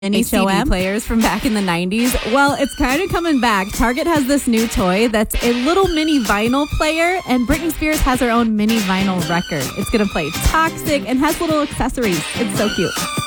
Any CD players from back in the 90s? Well, it's kind of coming back. Target has this new toy that's a little mini vinyl player, and Britney Spears has her own mini vinyl record. It's going to play Toxic and has little accessories. It's so cute.